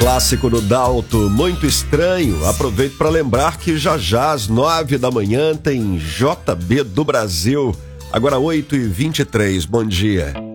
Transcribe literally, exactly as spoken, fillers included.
Clássico do Dalto, Muito Estranho. Aproveito para lembrar que já já às nove da manhã tem J B do Brasil. Agora oito e vinte e três. Bom dia.